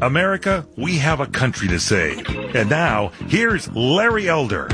America, we have a country to save. And now, here's Larry Elder.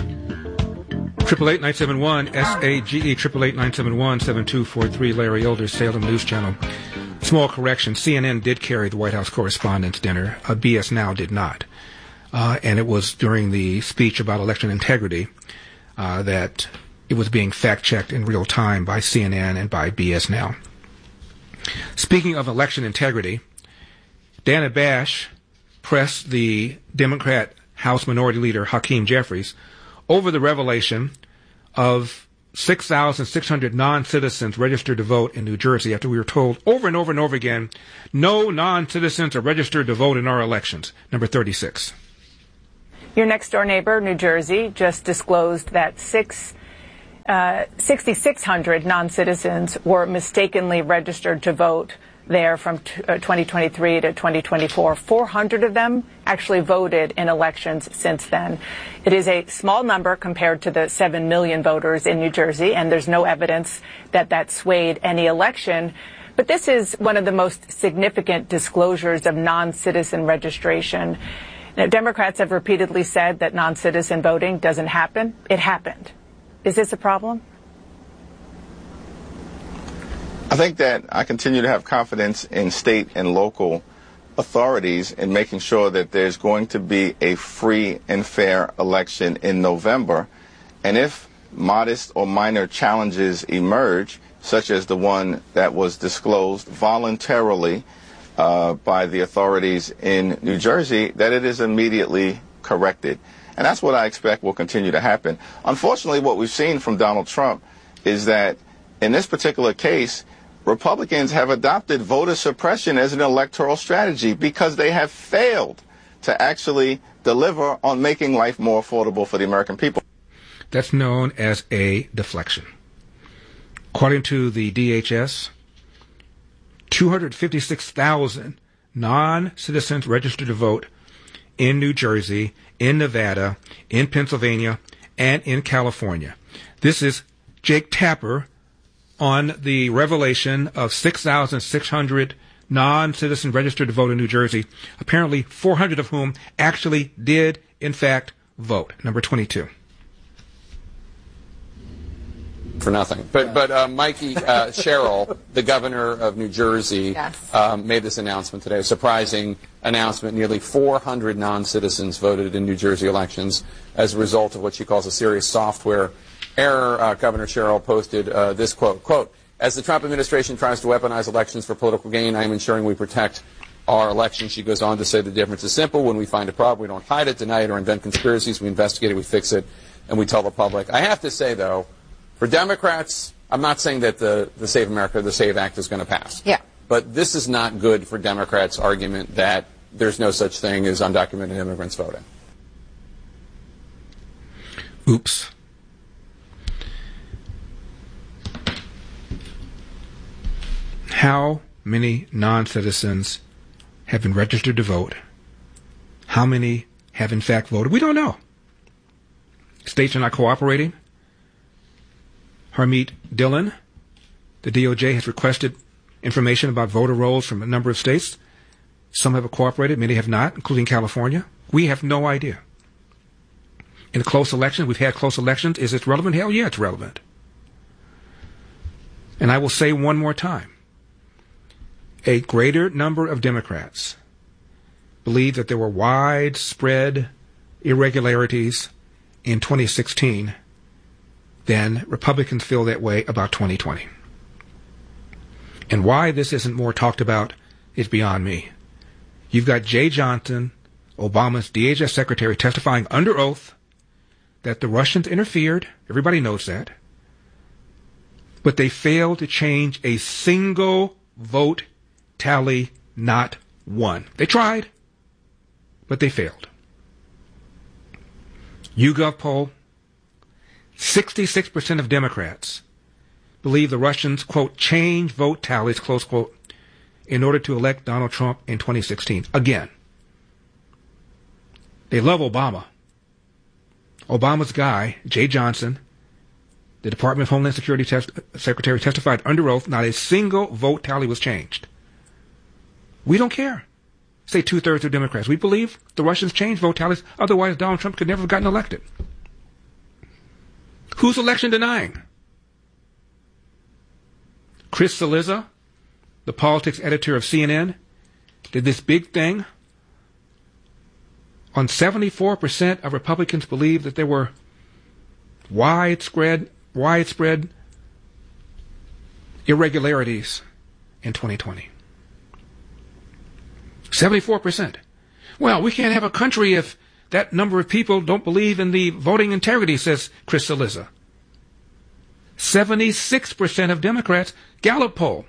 888-971-SAGE, 888-971-7243, Larry Elder, Salem News Channel. Small correction, CNN did carry the White House Correspondents' Dinner. BS Now did not. And it was during the speech about election integrity that it was being fact-checked in real time by CNN and by BS Now. Speaking of election integrity, Dana Bash pressed the Democrat House Minority Leader Hakeem Jeffries over the revelation of 6,600 non-citizens registered to vote in New Jersey after we were told over and over and over again, no non-citizens are registered to vote in our elections. Number 36. Your next-door neighbor, New Jersey, just disclosed that 6,600 non-citizens were mistakenly registered to vote there from 2023 to 2024. 400 of them actually voted in elections since then. It is a small number compared to the 7 million voters in New Jersey, and there's no evidence that that swayed any election. But this is one of the most significant disclosures of non-citizen registration. Now, Democrats have repeatedly said that non-citizen voting doesn't happen. It happened. Is this a problem? I think that I continue to have confidence in state and local authorities in making sure that there's going to be a free and fair election in November. And if modest or minor challenges emerge, such as the one that was disclosed voluntarily by the authorities in New Jersey, that it is immediately corrected. And that's what I expect will continue to happen. Unfortunately, what we've seen from Donald Trump is that in this particular case, Republicans have adopted voter suppression as an electoral strategy because they have failed to actually deliver on making life more affordable for the American people. That's known as a deflection. According to the DHS, 256,000 non-citizens registered to vote in New Jersey, in Nevada, in Pennsylvania, and in California. This is Jake Tapper on the revelation of 6,600 non-citizens registered to vote in New Jersey, apparently 400 of whom actually did, in fact, vote. Number 22. For nothing. But Mikey Sherrill, the governor of New Jersey, yes, made this announcement today, a surprising announcement. Nearly 400 non-citizens voted in New Jersey elections as a result of what she calls a serious software error. Governor Sherrill posted this quote, as the Trump administration tries to weaponize elections for political gain, I am ensuring we protect our elections. She goes on to say the difference is simple. When we find a problem, we don't hide it, deny it, or invent conspiracies. We investigate it, we fix it, and we tell the public. I have to say, though, for Democrats, I'm not saying that the Save America, the SAVE Act is going to pass. Yeah. But this is not good for Democrats' argument that there's no such thing as undocumented immigrants voting. Oops. How many non-citizens have been registered to vote? How many have in fact voted? We don't know. States are not cooperating. Harmeet Dillon, the DOJ, has requested information about voter rolls from a number of states. Some have cooperated, many have not, including California. We have no idea. In a close election, we've had close elections. Is it relevant? Hell yeah, it's relevant. And I will say one more time. A greater number of Democrats believe that there were widespread irregularities in 2016 than Republicans feel that way about 2020. And why this isn't more talked about is beyond me. You've got Jeh Johnson, Obama's DHS secretary, testifying under oath that the Russians interfered. Everybody knows that. But they failed to change a single vote tally, not one. They tried, but they failed. YouGov poll, 66% of Democrats believe the Russians, quote, change vote tallies, close quote, in order to elect Donald Trump in 2016. Again, they love Obama. Obama's guy, Jeh Johnson, the Department of Homeland Security Secretary, testified under oath not a single vote tally was changed. We don't care. say 2/3 of Democrats. We believe the Russians changed vote tallies, otherwise Donald Trump could never have gotten elected. Who's election denying? Chris Cillizza, the politics editor of CNN, did this big thing on 74% of Republicans believe that there were widespread irregularities in 2020. 74%. Well, we can't have a country if that number of people don't believe in the voting integrity, says Chris Cillizza. 76% of Democrats, Gallup poll,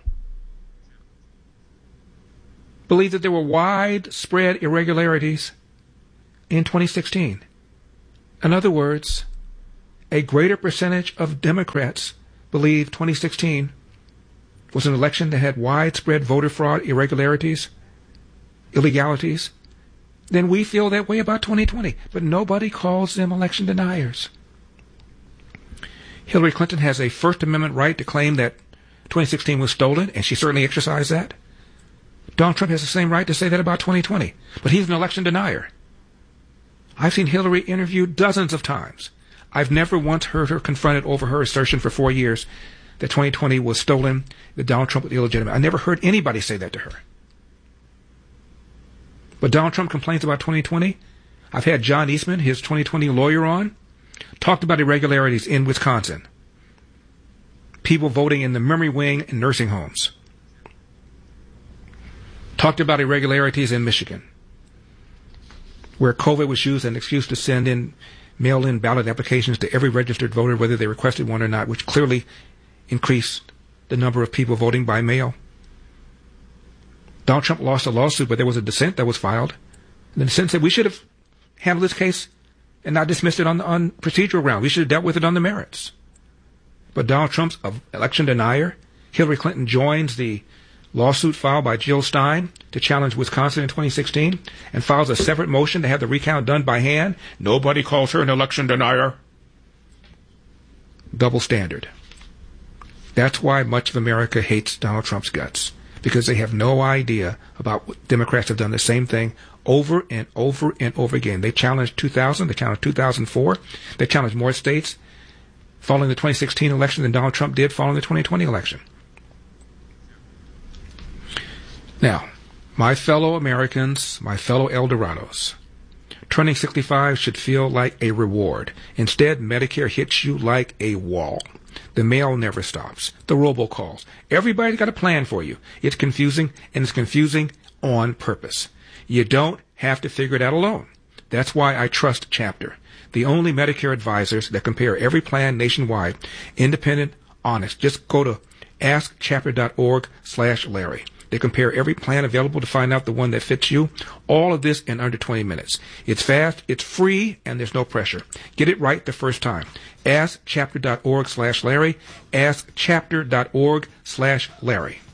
believe that there were widespread irregularities in 2016. In other words, a greater percentage of Democrats believe 2016 was an election that had widespread voter fraud, irregularities, illegalities, then we feel that way about 2020. But nobody calls them election deniers. Hillary Clinton has a First Amendment right to claim that 2016 was stolen, and she certainly exercised that. Donald Trump has the same right to say that about 2020, but he's an election denier. I've seen Hillary interviewed dozens of times. I've never once heard her confronted over her assertion for 4 years that 2020 was stolen, that Donald Trump was illegitimate. I never heard anybody say that to her. But Donald Trump complains about 2020. I've had John Eastman, his 2020 lawyer, on, talked about irregularities in Wisconsin. People voting in the memory wing in nursing homes. Talked about irregularities in Michigan, where COVID was used as an excuse to send in mail-in ballot applications to every registered voter, whether they requested one or not, which clearly increased the number of people voting by mail. Donald Trump lost a lawsuit, but there was a dissent that was filed. And the dissent said we should have handled this case and not dismissed it on procedural grounds. We should have dealt with it on the merits. But Donald Trump's an election denier. Hillary Clinton joins the lawsuit filed by Jill Stein to challenge Wisconsin in 2016 and files a separate motion to have the recount done by hand. Nobody calls her an election denier. Double standard. That's why much of America hates Donald Trump's guts, because they have no idea about what Democrats have done the same thing over and over and over again. They challenged 2000, they challenged 2004, they challenged more states following the 2016 election than Donald Trump did following the 2020 election. Now, my fellow Americans, my fellow Eldorados, turning 65 should feel like a reward. Instead, Medicare hits you like a wall. The mail never stops. The robocalls. Everybody's got a plan for you. It's confusing, and it's confusing on purpose. You don't have to figure it out alone. That's why I trust Chapter, the only Medicare advisors that compare every plan nationwide, independent, honest. Just go to askchapter.org/Larry. They compare every plan available to find out the one that fits you. All of this in under 20 minutes. It's fast, it's free, and there's no pressure. Get it right the first time. Askchapter.org/Larry. Askchapter.org/Larry.